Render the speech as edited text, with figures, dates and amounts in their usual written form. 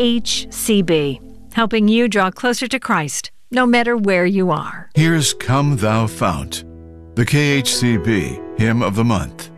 KHCB, helping you draw closer to Christ, no matter where you are. Here's Come Thou Fount, the KHCB Hymn of the Month.